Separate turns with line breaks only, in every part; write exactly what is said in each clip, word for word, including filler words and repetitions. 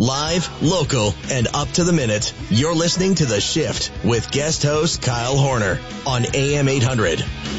Live, local, and up to the minute. You're listening to The Shift with guest host Kyle Horner on A M eight hundred.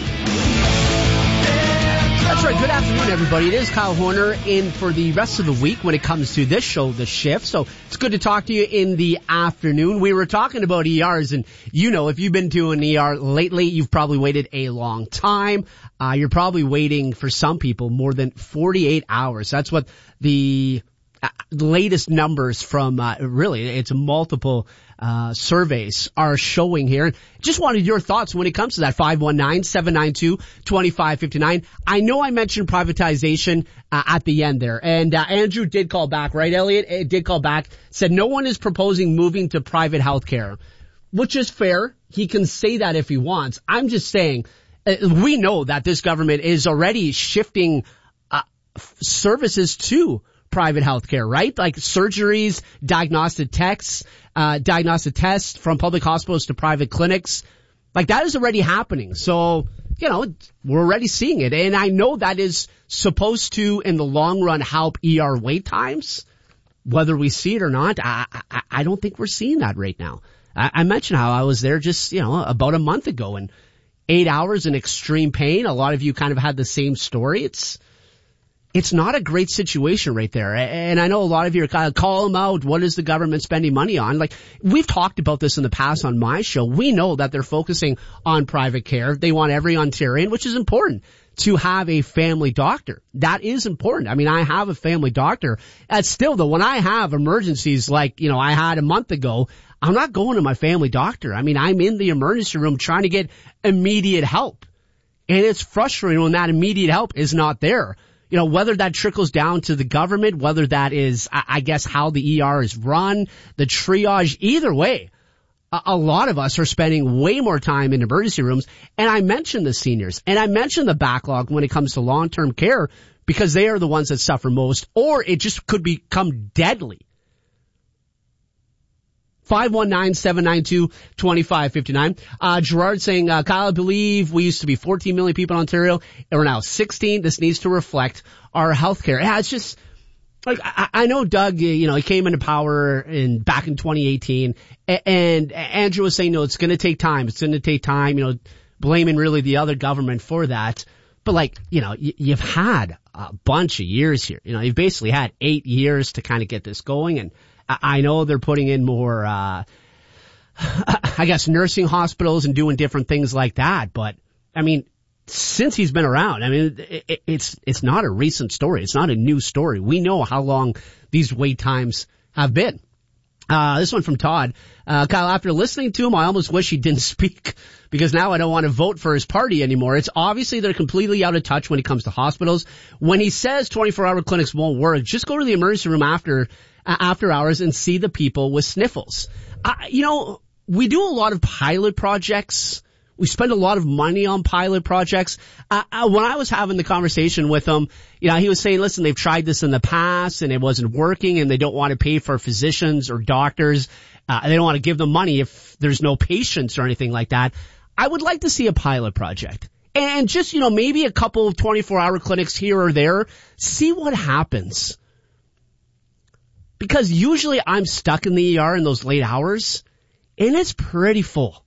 That's right. Good afternoon, everybody. It is Kyle Horner in for the rest of the week when it comes to this show, The Shift. So it's good to talk to you in the afternoon. We were talking about E Rs, and you know, if you've been to an E R lately, you've probably waited a long time. Uh, you're probably waiting for some people more than forty-eight hours. That's what the uh, latest numbers from, uh, really, it's multiple Uh, surveys are showing here. Just wanted your thoughts when it comes to that. five one nine, seven nine two, two five five nine. I know I mentioned privatization uh, at the end there, and uh, Andrew did call back, right, Elliot? It did call back, said no one is proposing moving to private health care, which is fair. He can say that if he wants. I'm just saying, uh, we know that this government is already shifting uh, services to private healthcare, right? Like surgeries, diagnostic tests, uh, diagnostic tests from public hospitals to private clinics. Like that is already happening. So, you know, we're already seeing it. And I know that is supposed to, in the long run, help E R wait times. Whether we see it or not, I, I, I don't think we're seeing that right now. I, I mentioned how I was there just, you know, about a month ago and eight hours in extreme pain. A lot of you kind of had the same story. It's, It's not a great situation right there. And I know a lot of you are kind of call them out. What is the government spending money on? Like we've talked about this in the past on my show. We know that they're focusing on private care. They want every Ontarian, which is important, to have a family doctor. That is important. I mean, I have a family doctor. And still though, when I have emergencies like, you know, I had a month ago, I'm not going to my family doctor. I mean, I'm in the emergency room trying to get immediate help. And it's frustrating when that immediate help is not there. You know, whether that trickles down to the government, whether that is, I guess, how the E R is run, the triage, either way, a, a lot of us are spending way more time in emergency rooms. And I mentioned the seniors, and I mentioned the backlog when it comes to long-term care because they are the ones that suffer most, or it just could become deadly. five one nine, seven nine two, two five five nine. Uh, Gerard saying, uh, Kyle, I believe we used to be fourteen million people in Ontario, and we're now sixteen. This needs to reflect our healthcare. Yeah, it's just, like, I, I know Doug, you know, he came into power in, back in twenty eighteen, and Andrew was saying, no, it's gonna take time. It's gonna take time, you know, blaming really the other government for that. But like, you know, y- you've had a bunch of years here. You know, you've basically had eight years to kind of get this going, and I know they're putting in more, uh, I guess, nursing hospitals and doing different things like that. But, I mean, since he's been around, I mean, it, it's it's not a recent story. It's not a new story. We know how long these wait times have been. Uh, this one from Todd. Uh, Kyle, after listening to him, I almost wish he didn't speak because now I don't want to vote for his party anymore. It's obviously they're completely out of touch when it comes to hospitals. When he says twenty-four hour clinics won't work, just go to the emergency room after uh, after hours and see the people with sniffles. Uh, you know, we do a lot of pilot projects. We spend a lot of money on pilot projects. Uh, uh, when I was having the conversation with him, you know, he was saying, listen, they've tried this in the past and it wasn't working and they don't want to pay for physicians or doctors. Uh, they don't want to give them money if there's no patients or anything like that. I would like to see a pilot project and just, you know, maybe a couple of twenty-four hour clinics here or there. See what happens. Because usually I'm stuck in the E R in those late hours and it's pretty full.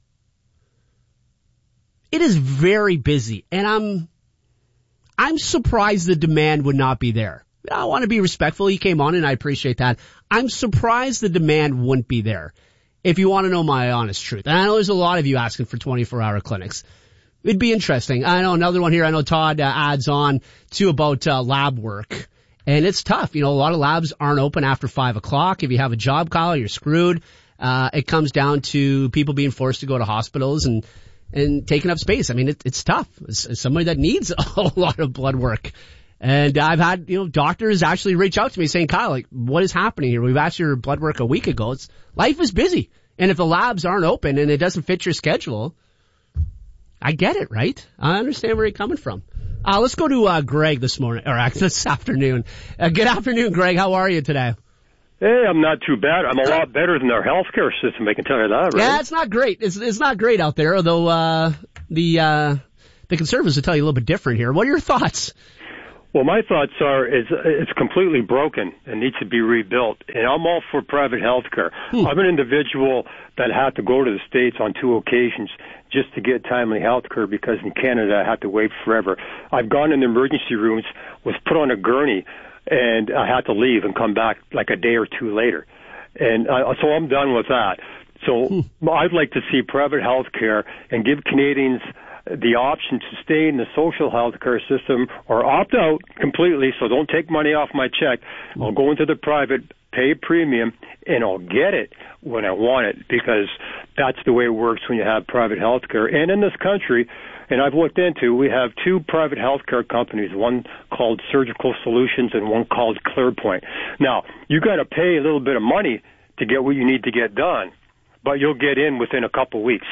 It is very busy, and I'm I'm surprised the demand would not be there. I want to be respectful. He came on, and I appreciate that. I'm surprised the demand wouldn't be there, if you want to know my honest truth. And I know there's a lot of you asking for twenty-four hour clinics. It'd be interesting. I know another one here. I know Todd uh, adds on, too, about uh, lab work. And it's tough. You know, a lot of labs aren't open after five o'clock. If you have a job call, you're screwed. Uh, it comes down to people being forced to go to hospitals and and taking up space. I mean, it, it's tough. It's, it's somebody that needs a lot of blood work. And I've had, you know, doctors actually reach out to me saying, Kyle, like, what is happening here? We've asked your blood work a week ago. It's, life is busy. And if the labs aren't open and it doesn't fit your schedule, I get it, right? I understand where you're coming from. Uh, let's go to, uh, Greg this morning, or uh, this afternoon. Uh, good afternoon, Greg. How are you today?
Hey, I'm not too bad. I'm a lot better than our healthcare system, I can tell you that, right?
Yeah, it's not great. It's it's not great out there, although uh the uh the conservatives will tell you a little bit different here. What are your thoughts?
Well, my thoughts are is it's completely broken and needs to be rebuilt. And I'm all for private health care. Hmm. I'm an individual that had to go to the States on two occasions just to get timely health care because in Canada I had to wait forever. I've gone in the emergency rooms, was put on a gurney, and I had to leave and come back like a day or two later. And uh, so I'm done with that. So hmm. I'd like to see private health care and give Canadians the option to stay in the social health care system or opt out completely, so don't take money off my check. I'll go into the private, pay a premium, and I'll get it when I want it, because that's the way it works when you have private health care. And in this country, and I've looked into, we have two private health care companies, one called Surgical Solutions and one called ClearPoint. Now, you got to pay a little bit of money to get what you need to get done, but you'll get in within a couple weeks.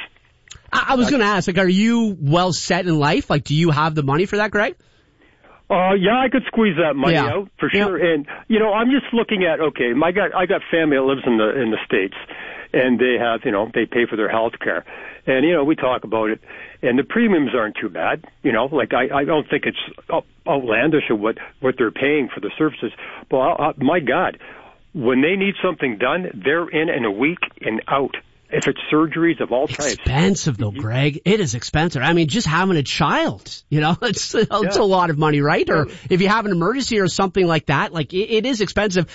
I was going to ask, like, are you well set in life? Like, do you have the money for that, Greg?
Uh, yeah, I could squeeze that money
yeah.
out for sure. Yeah. And, you know, I'm just looking at, okay, my got, I got family that lives in the, in the States, and they have, you know, they pay for their health care. And, you know, we talk about it, and the premiums aren't too bad. You know, like, I, I don't think it's outlandish of what, what they're paying for the services. But, uh, my God, when they need something done, they're in in a week and out. If it's surgeries of all types.
Expensive, though, Greg. It is expensive. I mean, just having a child, you know, it's, it's yeah. a lot of money, right? Or if you have an emergency or something like that, like, it, it is expensive.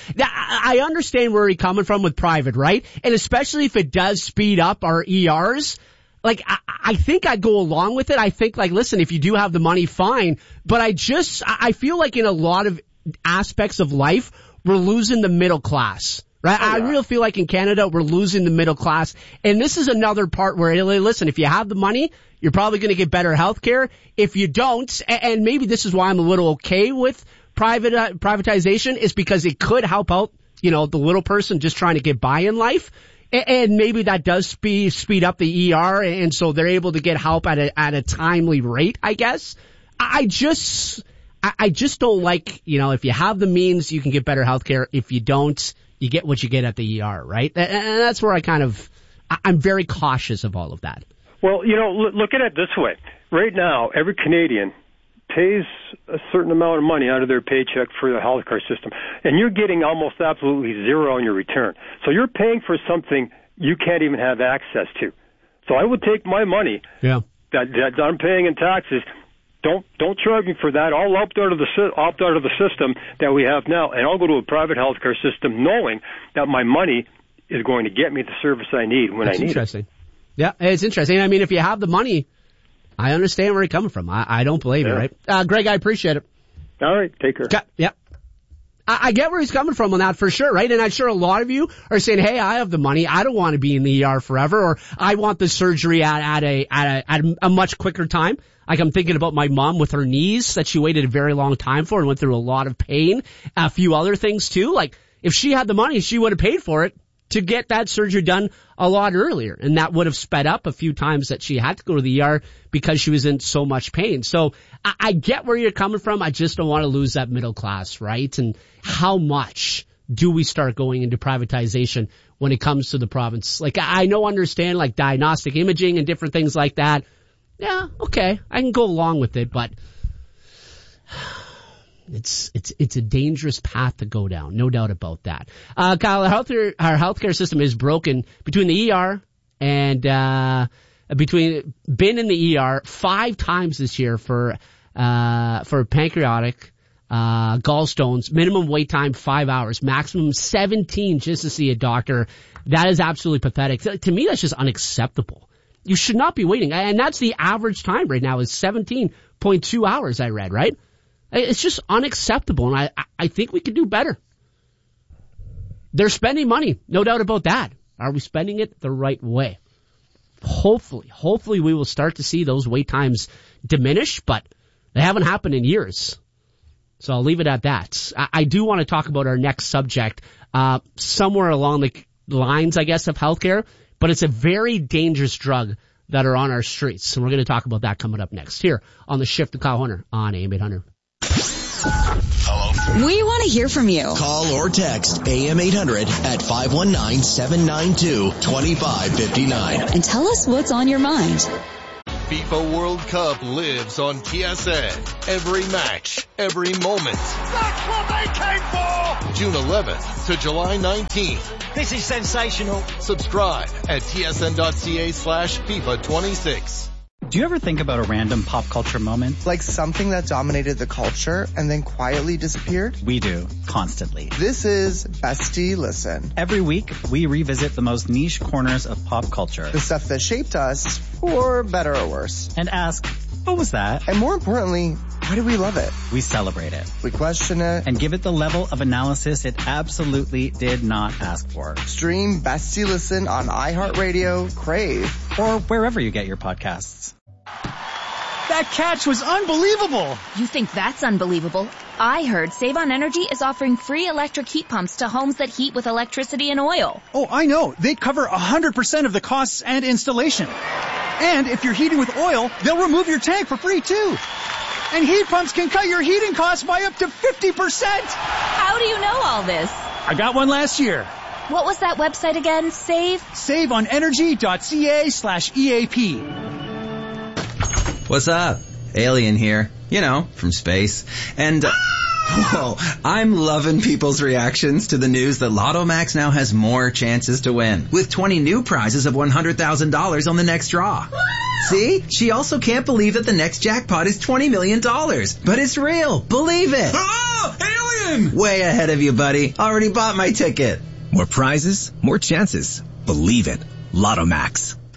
I understand where you're coming from with private, right? And especially if it does speed up our E Rs. Like, I, I think I'd go along with it. I think, like, listen, if you do have the money, fine. But I just, I feel like in a lot of aspects of life, we're losing the middle class. Right? Oh, yeah. I really feel like in Canada, we're losing the middle class. And this is another part where, listen, if you have the money, you're probably going to get better health care. If you don't, and maybe this is why I'm a little okay with private uh, privatization, is because it could help out, you know, the little person just trying to get by in life. And maybe that does speed, speed up the E R, and so they're able to get help at a, at a timely rate, I guess. I just, I just don't like, you know, if you have the means, you can get better health care. If you don't, you get what you get at the E R, right? And that's where I kind of, I'm very cautious of all of that.
Well, you know, look at it this way. Right now, every Canadian pays a certain amount of money out of their paycheck for the health care system, and you're getting almost absolutely zero on your return. So you're paying for something you can't even have access to. So I would take my money
yeah.
that, that I'm paying in taxes. Don't don't charge me for that. I'll opt out of the opt out of the system that we have now, and I'll go to a private healthcare system, knowing that my money is going to get me the service I need when
That's
I need
interesting.
it.
Yeah, it's interesting. I mean, if you have the money, I understand where you're coming from. I, I don't blame yeah. you, right? Uh, Greg, I appreciate it.
All right, take care.
Okay, yeah. I, I get where he's coming from on that for sure, right? And I'm sure a lot of you are saying, hey, I have the money. I don't want to be in the E R forever, or I want the surgery at, at, a, at, a, at a much quicker time. Like, I'm thinking about my mom with her knees that she waited a very long time for and went through a lot of pain. A few other things too. Like, if she had the money, she would have paid for it to get that surgery done a lot earlier. And that would have sped up a few times that she had to go to the E R because she was in so much pain. So I, I get where you're coming from. I just don't want to lose that middle class, right? And how much do we start going into privatization when it comes to the province? Like, I know, understand, like, diagnostic imaging and different things like that. Yeah, okay, I can go along with it, but it's it's it's a dangerous path to go down, no doubt about that. Uh, Kyle, our healthcare our healthcare system is broken between the E R and uh between been in the E R five times this year for uh for pancreatic uh gallstones. Minimum wait time five hours, maximum seventeen just to see a doctor. That is absolutely pathetic. To me, that's just unacceptable. You should not be waiting. And that's the average time right now is seventeen point two hours, I read, right? It's just unacceptable, and I, I think we could do better. They're spending money, no doubt about that. Are we spending it the right way? Hopefully, hopefully we will start to see those wait times diminish, but they haven't happened in years. So I'll leave it at that. I, I do want to talk about our next subject, uh, somewhere along the lines, I guess, of healthcare. But it's a very dangerous drug that are on our streets. And we're going to talk about that coming up next here on The Shift with Kyle Horner on A M eight hundred.
Hello. We want to hear from you.
Call or text A M eight hundred at five one nine, seven nine two, two five five nine.
And tell us what's on your mind. FIFA World Cup lives on T S N. Every match, every moment.
That's what they came for!
June eleventh to July nineteenth.
This is sensational.
Subscribe at tsn.ca slash FIFA 26.
Do you ever think about a random pop culture moment?
Like something that dominated the culture and then quietly disappeared?
We do, constantly.
This is Bestie Listen.
Every week, we revisit the most niche corners of pop culture.
The stuff that shaped us, for better or worse.
And ask, what was that?
And more importantly, why do we love it?
We celebrate it.
We question it.
And give it the level of analysis it absolutely did not ask for.
Stream Bestie Listen on iHeartRadio, Crave,
or wherever you get your podcasts. That catch was unbelievable!
You think that's unbelievable? I heard Save On Energy is offering free electric heat pumps to homes that heat with electricity and oil.
Oh, I know. They cover one hundred percent of the costs and installation. And if you're heating with oil, they'll remove your tank for free, too. And heat pumps can cut your heating costs by up to fifty percent!
How do you know all this?
I got one last year.
What was that website again? Save?
SaveOnEnergy.ca slash EAP.
What's up? Alien here. You know, from space. And, uh, whoa, I'm loving people's reactions to the news that Lotto Max now has more chances to win, with twenty new prizes of one hundred thousand dollars on the next draw. See? She also can't believe that the next jackpot is twenty million dollars. But it's real. Believe it.
Oh, alien!
Way ahead of you, buddy. Already bought my ticket.
More prizes, more chances. Believe it. Lotto Max.